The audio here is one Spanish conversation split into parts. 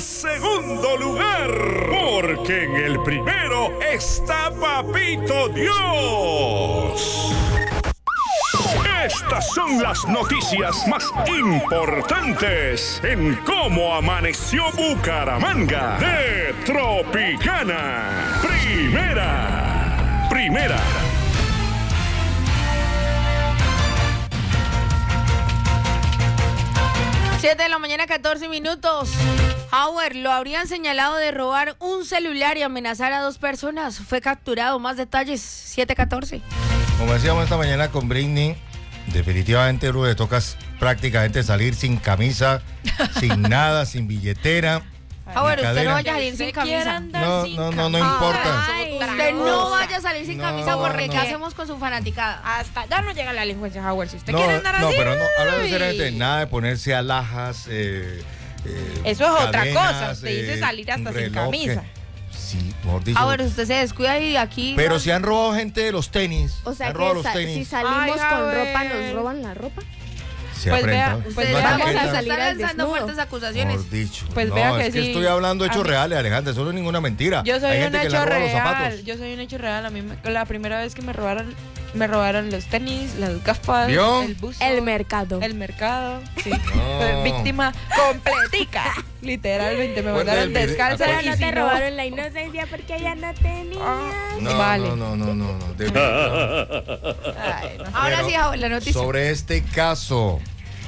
segundo lugar, porque en el primero está Papito Dios. Estas son las noticias más importantes en cómo amaneció Bucaramanga de Tropicana. Primera. 7 de la mañana, 14 minutos. Howard lo habrían señalado de robar un celular y amenazar a 2 personas. Fue capturado. Más detalles, 7:14. Como decíamos esta mañana con Britney, definitivamente le toca prácticamente salir sin camisa, sin nada, sin billetera. Howard, usted no vaya a salir sin camisa. No importa. Usted no vaya a salir sin camisa, porque ¿qué no. hacemos con su fanaticada? Hasta ya no llega la delincuencia, Howard. Si usted No, quiere andar no, así. pero no, hablando seriamente, nada de ponerse alhajas. Eso es otra cosa. Usted dice salir hasta sin camisa. Sí, mejor dicho. Howard, usted se descuida y aquí. Pero si han robado gente de los tenis. O sea han robado que los tenis. si salimos Ay, con a ver. ropa, ¿nos roban la ropa? Se Pues aprenda. vea, Ustedes No es vamos chaqueta. a salir estar al lanzando desnudo. fuertes acusaciones. Mejor dicho. Pues no, vea que es que sí. estoy hablando de hechos A mí- reales, Alejandra. Eso no es ninguna mentira. Yo soy Hay un gente que le hecho roba los real. zapatos. Yo soy un hecho real. A mí la primera vez que me robaron los tenis, las gafas, ¿Vio? el buzo, El mercado. el mercado. Sí. No. Fue víctima completica. Literalmente me Cuenta mandaron el video. descalza. Pero y no si te robaron la inocencia porque ya no tenías. No, Vale. no. De verdad. Ay, no. Ahora Pero sí, Howard, la noticia. Sobre este caso,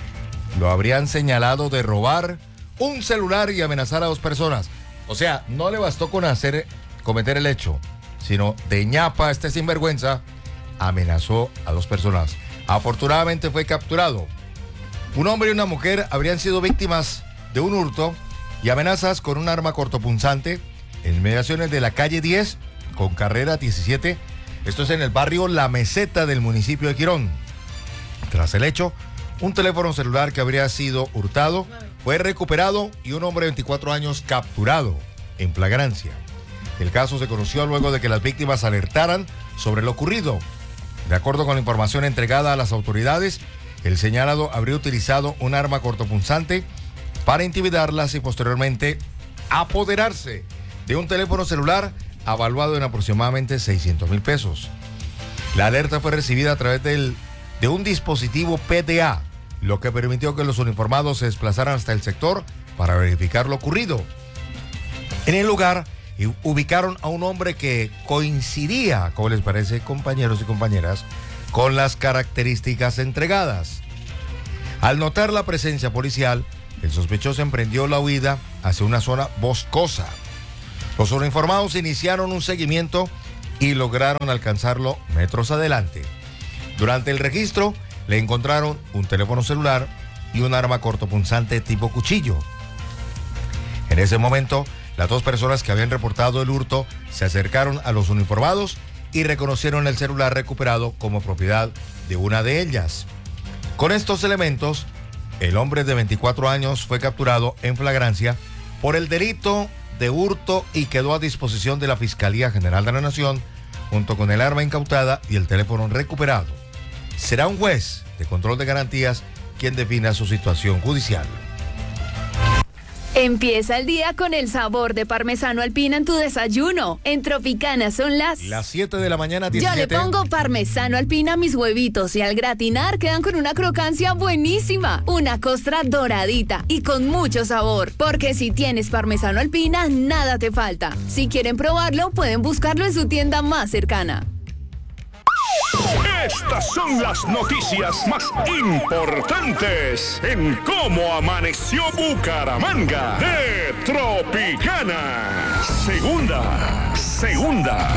lo habrían señalado de robar un celular y amenazar a 2 personas. O sea, no le bastó con cometer el hecho, sino de ñapa, este sinvergüenza amenazó a 2 personas. Afortunadamente fue capturado. Un hombre y una mujer habrían sido víctimas de un hurto y amenazas con un arma cortopunzante en inmediaciones de la calle 10 con carrera 17. Esto es en el barrio La Meseta del municipio de Quirón. Tras el hecho, un teléfono celular que habría sido hurtado fue recuperado y un hombre de 24 años capturado en flagrancia. El caso se conoció luego de que las víctimas alertaran sobre lo ocurrido. De acuerdo con la información entregada a las autoridades, el señalado habría utilizado un arma cortopunzante para intimidarlas y posteriormente apoderarse de un teléfono celular avaluado en aproximadamente 600,000 pesos. La alerta fue recibida a través de un dispositivo PDA, lo que permitió que los uniformados se desplazaran hasta el sector para verificar lo ocurrido. En el lugar ubicaron a un hombre que coincidía, ¿cómo les parece, compañeros y compañeras?, con las características entregadas. Al notar la presencia policial, el sospechoso emprendió la huida hacia una zona boscosa. Los uniformados iniciaron un seguimiento y lograron alcanzarlo metros adelante. Durante el registro, le encontraron un teléfono celular y un arma cortopunzante tipo cuchillo. En ese momento, las 2 personas que habían reportado el hurto se acercaron a los uniformados y reconocieron el celular recuperado como propiedad de una de ellas. Con estos elementos, el hombre de 24 años fue capturado en flagrancia por el delito de hurto y quedó a disposición de la Fiscalía General de la Nación junto con el arma incautada y el teléfono recuperado. Será un juez de control de garantías quien defina su situación judicial. Empieza el día con el sabor de parmesano alpina en tu desayuno. En Tropicana son las 7 de la mañana, Yo 17. le pongo parmesano alpina a mis huevitos y al gratinar quedan con una crocancia buenísima, una costra doradita y con mucho sabor. Porque si tienes parmesano alpina, nada te falta. Si quieren probarlo, pueden buscarlo en su tienda más cercana. Estas son las noticias más importantes en cómo amaneció Bucaramanga de Tropicana. Segunda.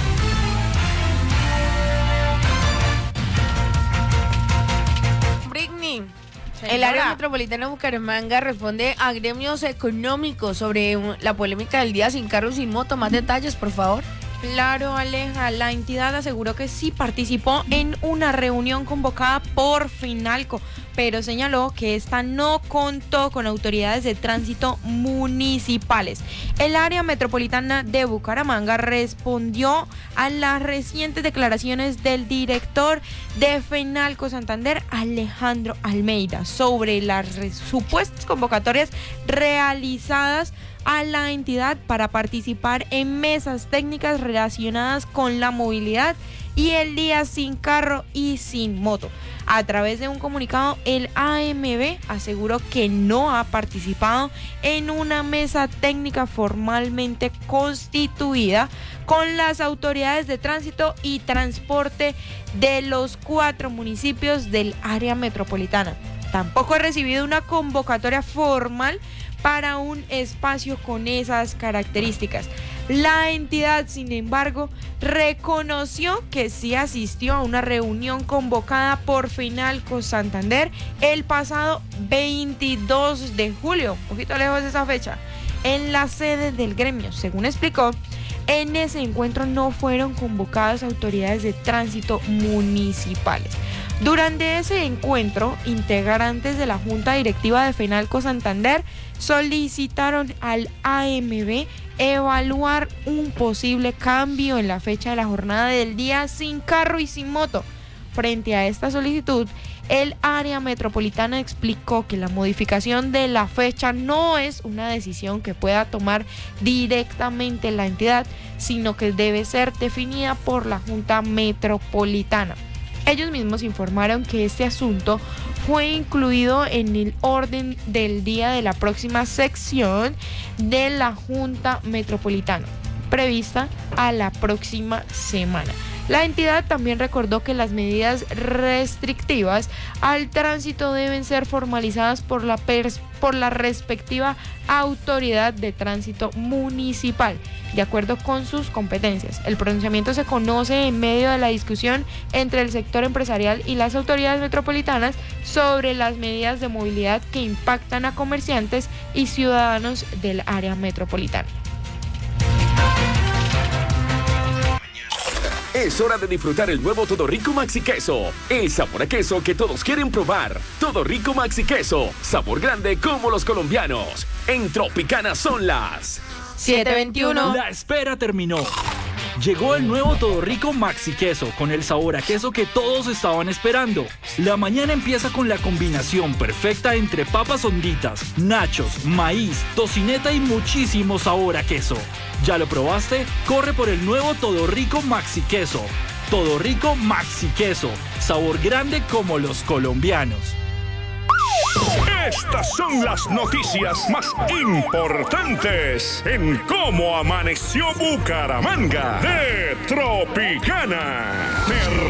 Britney, el área metropolitana de Bucaramanga responde a gremios económicos sobre la polémica del día sin carro y sin moto. Más detalles, por favor. Claro, Aleja, la entidad aseguró que sí participó en una reunión convocada por Fenalco, pero señaló que esta no contó con autoridades de tránsito municipales. El área metropolitana de Bucaramanga respondió a las recientes declaraciones del director de Fenalco Santander, Alejandro Almeida, sobre las supuestas convocatorias realizadas a la entidad para participar en mesas técnicas relacionadas con la movilidad y el día sin carro y sin moto. A través de un comunicado, el AMB aseguró que no ha participado en una mesa técnica formalmente constituida con las autoridades de tránsito y transporte de los 4 municipios del área metropolitana. Tampoco ha recibido una convocatoria formal para un espacio con esas características. La entidad, sin embargo, reconoció que sí asistió a una reunión convocada por Fenalco Santander el pasado 22 de julio, un poquito lejos de esa fecha, en la sede del gremio. Según explicó, en ese encuentro no fueron convocadas autoridades de tránsito municipales. Durante ese encuentro, integrantes de la Junta Directiva de Fenalco Santander solicitaron al AMB evaluar un posible cambio en la fecha de la jornada del día sin carro y sin moto. Frente a esta solicitud, el área metropolitana explicó que la modificación de la fecha no es una decisión que pueda tomar directamente la entidad, sino que debe ser definida por la Junta Metropolitana. Ellos mismos informaron que este asunto fue incluido en el orden del día de la próxima sección de la Junta Metropolitana, prevista a la próxima semana. La entidad también recordó que las medidas restrictivas al tránsito deben ser formalizadas por la respectiva autoridad de tránsito municipal, de acuerdo con sus competencias. El pronunciamiento se conoce en medio de la discusión entre el sector empresarial y las autoridades metropolitanas sobre las medidas de movilidad que impactan a comerciantes y ciudadanos del área metropolitana. Es hora de disfrutar el nuevo Todo Rico Maxi Queso. El sabor a queso que todos quieren probar. Todo Rico Maxi Queso. Sabor grande como los colombianos. En Tropicana son las 7:21. La espera terminó. Llegó el nuevo Todo Rico Maxi Queso con el sabor a queso que todos estaban esperando. La mañana empieza con la combinación perfecta entre papas honditas, nachos, maíz, tocineta y muchísimo sabor a queso. ¿Ya lo probaste? Corre por el nuevo Todo Rico Maxi Queso. Todo Rico Maxi Queso. Sabor grande como los colombianos. Estas son las noticias más importantes en Cómo Amaneció Bucaramanga de Tropicana.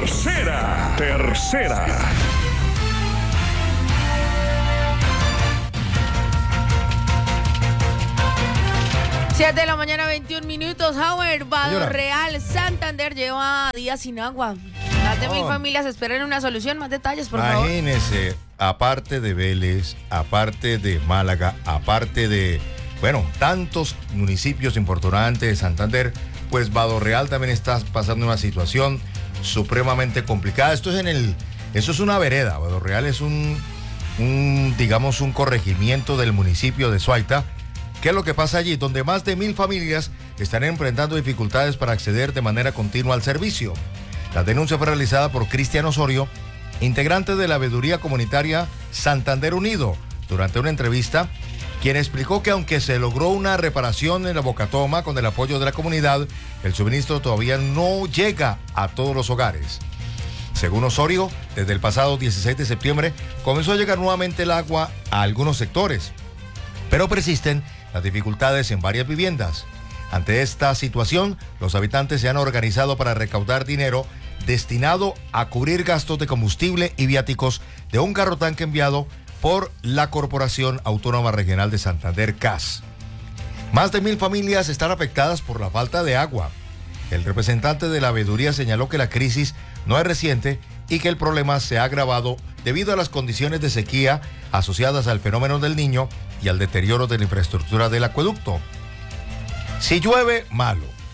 Tercera. 7 de la mañana, 21 minutos. Howard, Real, Santander lleva días sin agua. Más de 1000 familias esperan una solución. Más detalles, por favor. Imagínese, aparte de Vélez, aparte de Málaga, aparte de, tantos municipios importantes de Santander, pues Real también está pasando una situación supremamente complicada. Eso es una vereda. Real es un corregimiento del municipio de Suaita. ¿Qué es lo que pasa allí? Donde más de 1000 familias están enfrentando dificultades para acceder de manera continua al servicio. La denuncia fue realizada por Cristian Osorio, integrante de la veeduría comunitaria Santander Unido, durante una entrevista, quien explicó que aunque se logró una reparación en la Bocatoma con el apoyo de la comunidad, el suministro todavía no llega a todos los hogares. Según Osorio, desde el pasado 16 de septiembre comenzó a llegar nuevamente el agua a algunos sectores, pero persisten las dificultades en varias viviendas. Ante esta situación, los habitantes se han organizado para recaudar dinero destinado a cubrir gastos de combustible y viáticos de un carro tanque enviado por la Corporación Autónoma Regional de Santander, CAS. Más de 1000 familias están afectadas por la falta de agua. El representante de la veeduría señaló que la crisis no es reciente y que el problema se ha agravado debido a las condiciones de sequía asociadas al fenómeno del Niño y al deterioro de la infraestructura del acueducto. Si llueve, malo.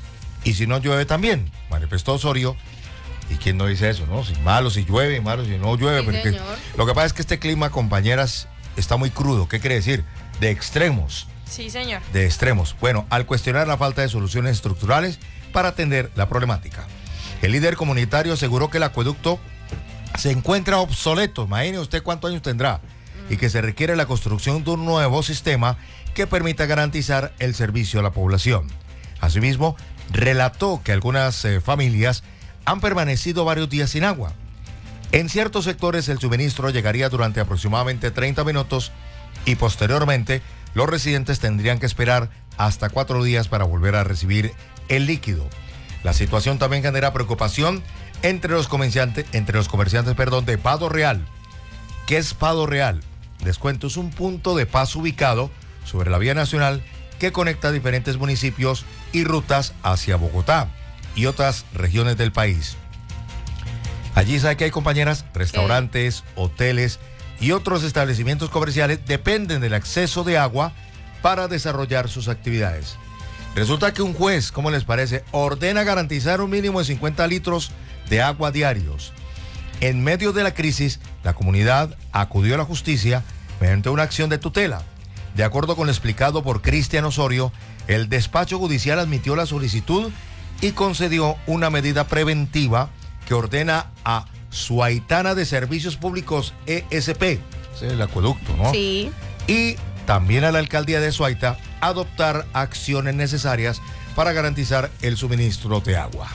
y si no llueve también, manifestó Osorio. ¿Y quién no dice eso, no? Si malo, si llueve, malo, si no llueve. Sí, Porque señor. lo que pasa es que este clima, compañeras, está muy crudo. ¿Qué quiere decir? De extremos. Sí, señor. De extremos. Bueno, al cuestionar la falta de soluciones estructurales para atender la problemática, el líder comunitario aseguró que el acueducto se encuentra obsoleto. Imagine usted cuántos años tendrá. Y que se requiere la construcción de un nuevo sistema que permita garantizar el servicio a la población. Asimismo, relató que algunas familias han permanecido varios días sin agua. En ciertos sectores el suministro llegaría durante aproximadamente 30 minutos y posteriormente los residentes tendrían que esperar hasta 4 días para volver a recibir el líquido. La situación también genera preocupación entre los comerciantes de Pado Real. ¿Qué es Pado Real? Les cuento, es un punto de paso ubicado sobre la vía nacional que conecta diferentes municipios y rutas hacia Bogotá y otras regiones del país. Allí sabe que hay, compañeras, restaurantes, hoteles y otros establecimientos comerciales dependen del acceso de agua para desarrollar sus actividades. Resulta que un juez, ¿cómo les parece?, ordena garantizar un mínimo de 50 litros de agua diarios. En medio de la crisis, la comunidad acudió a la justicia mediante una acción de tutela. De acuerdo con lo explicado por Cristian Osorio, el despacho judicial admitió la solicitud y concedió una medida preventiva que ordena a Suaitana de Servicios Públicos ESP, ese es el acueducto, ¿no? Sí. Y también a la alcaldía de Suaita adoptar acciones necesarias para garantizar el suministro de agua.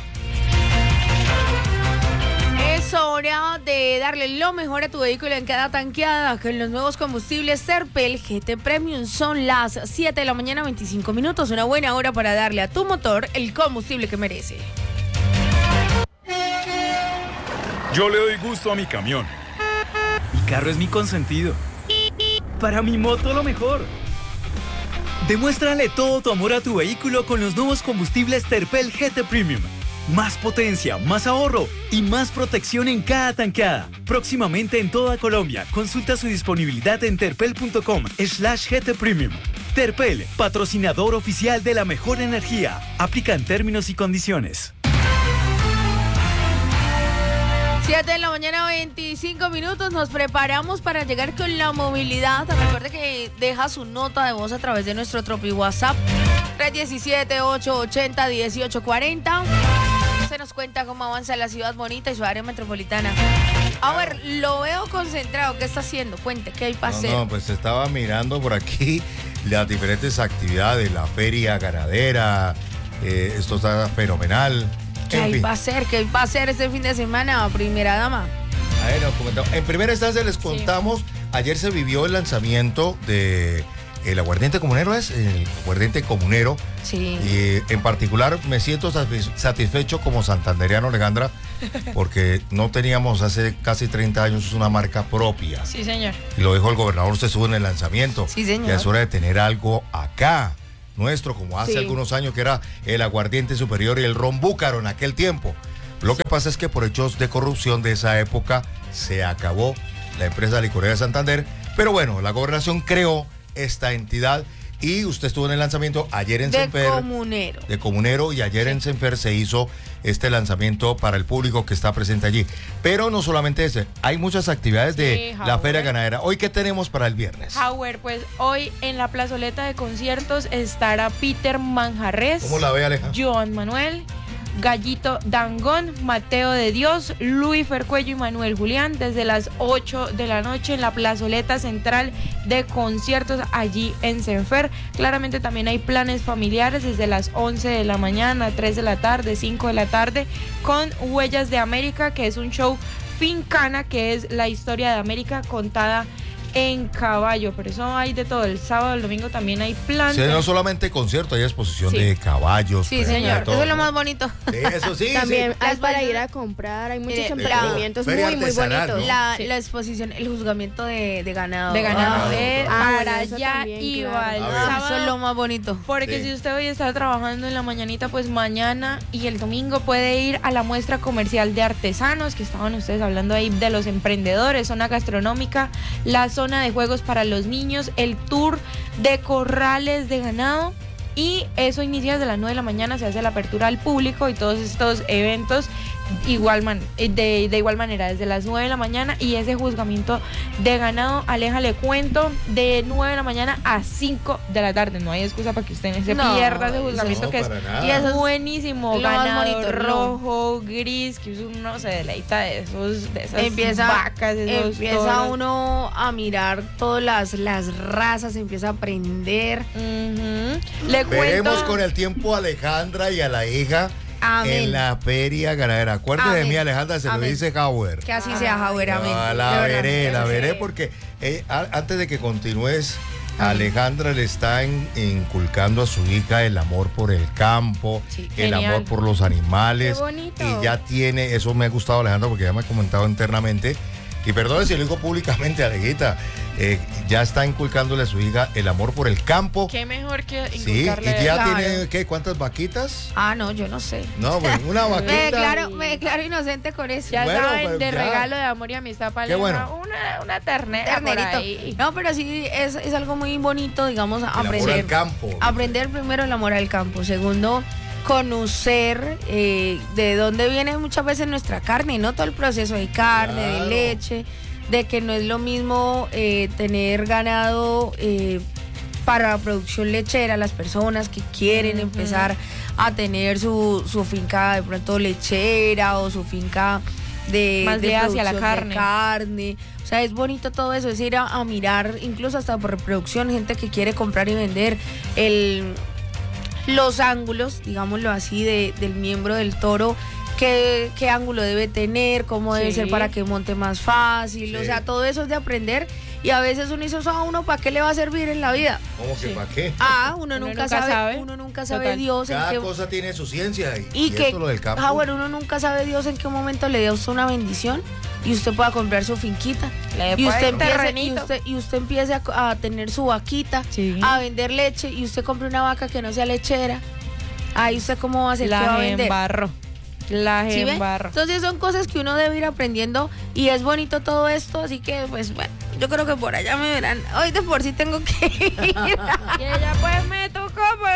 Es hora de darle lo mejor a tu vehículo en cada tanqueada con los nuevos combustibles Terpel GT Premium. Son las 7 de la mañana, 25 minutos. Una buena hora para darle a tu motor el combustible que merece. Yo le doy gusto a mi camión. Mi carro es mi consentido. Para mi moto lo mejor. Demuéstrale todo tu amor a tu vehículo con los nuevos combustibles Terpel GT Premium. Más potencia, más ahorro y más protección en cada tanqueada. Próximamente en toda Colombia. Consulta su disponibilidad en terpel.com/GT Premium. Terpel, patrocinador oficial de la mejor energía. Aplican términos y condiciones. 7 de la mañana, 25 minutos. Nos preparamos para llegar con la movilidad. Recuerde que deja su nota de voz a través de nuestro Tropi WhatsApp 317-880-1840. Se nos cuenta cómo avanza la ciudad bonita y su área metropolitana. A ver, lo veo concentrado. ¿Qué está haciendo? Cuente, ¿qué hay para hacer? No, pues estaba mirando por aquí las diferentes actividades, la feria ganadera. Esto está fenomenal. ¿Qué hay para hacer? ¿Qué hay para hacer este fin de semana, primera dama? A ver, nos comentamos. En primera instancia les contamos, ayer se vivió el lanzamiento de el aguardiente comunero, el aguardiente comunero. Sí. Y en particular me siento satisfecho como santandereano, Alejandra, porque no teníamos hace casi 30 años una marca propia. Sí, señor. Y lo dijo el gobernador, se sube en el lanzamiento. Sí, señor. Ya es hora de tener algo acá, nuestro, como hace algunos años que era el aguardiente superior y el ron búcaro en aquel tiempo. Lo que pasa es que por hechos de corrupción de esa época se acabó la empresa licorera de Santander, pero bueno, la gobernación creó esta entidad y usted estuvo en el lanzamiento ayer en Senfer. De Comunero, y ayer en Senfer se hizo este lanzamiento para el público que está presente allí. Pero no solamente ese, hay muchas actividades de la Feria Ganadera. ¿Hoy qué tenemos para el viernes? Howard, pues hoy en la plazoleta de conciertos estará Peter Manjarres. ¿Cómo la ve, Aleja? Joan Manuel, Gallito Dangón, Mateo de Dios, Luis Fercuello y Manuel Julián desde las 8 de la noche en la plazoleta central de conciertos allí en Senfer. Claramente también hay planes familiares desde las 11 de la mañana, 3 de la tarde, 5 de la tarde con Huellas de América, que es un show fincana, que es la historia de América contada en caballo. Por eso hay de todo. El sábado, el domingo también hay plan. Sí, no solamente concierto, hay exposición de caballos. Sí, señor. Todo, eso es lo más bonito. Eso sí. También hay para ir a comprar. Hay muchos emprendimientos muy bonitos. ¿no? La exposición, el juzgamiento de ganado. De ganado. Para eso allá también, iba el claro. sábado. Eso es lo más bonito. Porque si usted hoy está trabajando en la mañanita, pues mañana y el domingo puede ir a la muestra comercial de artesanos, que estaban ustedes hablando ahí de los emprendedores, zona gastronómica, la zona de juegos para los niños, el tour de corrales de ganado y eso inicia desde las 9 de la mañana, se hace la apertura al público y todos estos eventos de igual manera, desde las 9 de la mañana, y ese juzgamiento de ganado, Aleja, le cuento, de 9 de la mañana a 5 de la tarde. No hay excusa para que usted se pierda ese juzgamiento, que es buenísimo. Ganado rojo, gris, que uno se deleita de esas vacas, empieza toros. Uno a mirar todas las razas, empieza a aprender. Le Veremos cuento con el tiempo a Alejandra y a la hija. Amén. En la feria ganadera. Acuérdate de mí, Alejandra, se lo dice Hauer. Que así sea, Hauer, amén. La veré porque antes de que continúes, Alejandra le está inculcando a su hija el amor por el campo, el amor por los animales. Qué bonito. Y ya tiene, eso me ha gustado, Alejandra, porque ya me ha comentado internamente. Y perdón si lo digo públicamente, Alejita, ya está inculcándole a su hija el amor por el campo. Qué mejor que Sí, inculcarle. y ya tiene, ¿qué? ¿Cuántas vaquitas? No, yo no sé. No, pues una vaquita. Me declaro inocente con eso. Ya saben, de regalo de amor y amistad para una ternera por ahí. No, pero sí es algo muy bonito, digamos, aprender. El amor al campo. Aprender primero el amor al campo. Segundo, conocer de dónde viene muchas veces nuestra carne, no todo el proceso de carne, de leche, de que no es lo mismo tener ganado para la producción lechera, las personas que quieren empezar a tener su finca de pronto lechera o su finca de hacia la carne. O sea, es bonito todo eso, es ir a mirar, incluso hasta por reproducción, gente que quiere comprar y vender los ángulos, digámoslo así, del miembro del toro, qué ángulo debe tener, cómo debe ser para que monte más fácil, o sea, todo eso es de aprender. Y a veces uno dice, uno, ¿para qué le va a servir en la vida? ¿Cómo que para qué? Uno nunca sabe. Uno nunca sabe Dios en Cada qué... cosa tiene su ciencia. Y que esto lo del campo. uno nunca sabe Dios en qué momento le dé a usted una bendición y usted pueda comprar su finquita. Y usted empiece a tener su vaquita, a vender leche, y usted compre una vaca que no sea lechera. Ahí usted cómo va a hacer, ¿qué va a vender? ¿Sí embarro. Entonces son cosas que uno debe ir aprendiendo y es bonito todo esto, así que pues bueno, yo creo que por allá me verán. Hoy de por sí tengo que ir. Y ella pues me tocó.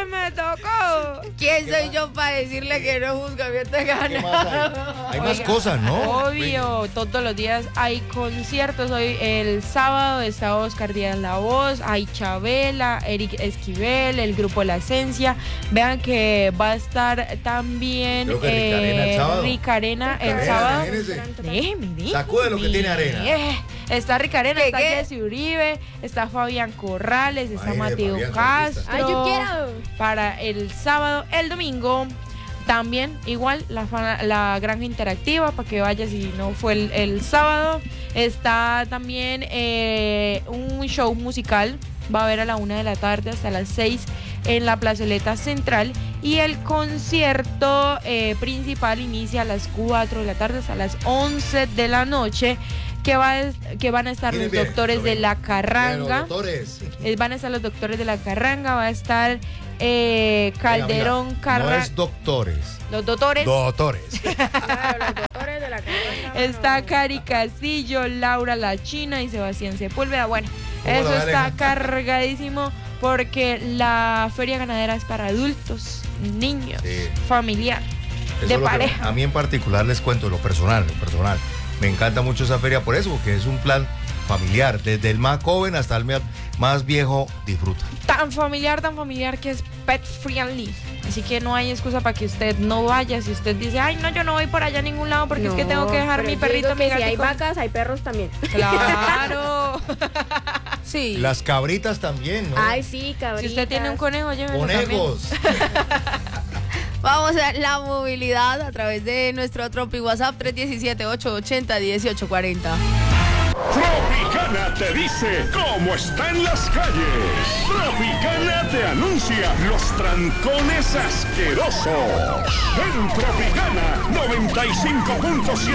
¿Quién soy yo para decirle que no juzgamiento de ganado? Hay más cosas, ¿no? Obvio, todos los días hay conciertos. Hoy el sábado está Oscar Díaz La Voz, hay Chabela, Eric Esquivel, el grupo La Esencia. Vean que va a estar también Rick Arena el sábado. Déjeme. Sacude lo que tiene arena. Está Rick Arena, está Jesse Uribe, está Fabián Corrales, está Mateo Castro. Ay, yo quiero. Para el sábado, el domingo también igual la granja interactiva para que vaya si no fue el sábado. Está también un show musical, va a haber a la 1 de la tarde hasta las 6 en la plazoleta central, y el concierto principal inicia a las 4 de la tarde hasta las 11 de la noche. Que van a estar los doctores de la Carranga. Van a estar los doctores de la Carranga, va a estar Calderón Carranga. No es doctores. Los doctores. Doctores. Claro, los doctores de la Carranga. Está Cari Castillo, Laura La China y Sebastián Sepúlveda. Bueno, eso está cargadísimo porque la feria ganadera es para adultos, niños, familiar, de pareja. A mí en particular les cuento lo personal. Me encanta mucho esa feria por eso, porque es un plan familiar. Desde el más joven hasta el más viejo disfruta. Tan familiar que es pet friendly. Así que no hay excusa para que usted no vaya. Si usted dice, ay, no, yo no voy por allá a ningún lado porque es que tengo que dejar mi perrito, mi gatito. Si hay vacas, hay perros también. Claro. Sí. Las cabritas también, ¿no? Ay, sí, cabritas. Si usted tiene un conejo, llévelo Conejos. Vamos a la movilidad a través de nuestro Tropi WhatsApp 317-880-1840. Tropicana te dice cómo están las calles. Tropicana te anuncia los trancones asquerosos. En Tropicana 95.7